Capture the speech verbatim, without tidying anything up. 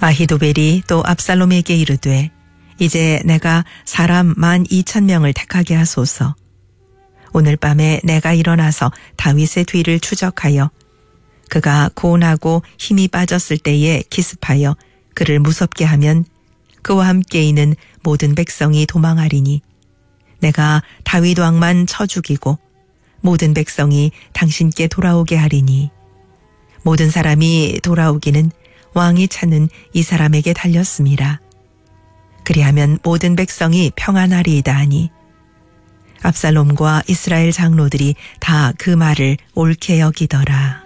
아히도벨이 또 압살롬에게 이르되 이제 내가 사람 만 이천 명을 택하게 하소서. 오늘 밤에 내가 일어나서 다윗의 뒤를 추적하여 그가 고온하고 힘이 빠졌을 때에 기습하여 그를 무섭게 하면 그와 함께 있는 모든 백성이 도망하리니 내가 다윗 왕만 쳐 죽이고 모든 백성이 당신께 돌아오게 하리니 모든 사람이 돌아오기는 왕이 찾는 이 사람에게 달렸습니다. 그리하면 모든 백성이 평안하리이다 하니 압살롬과 이스라엘 장로들이 다 그 말을 옳게 여기더라.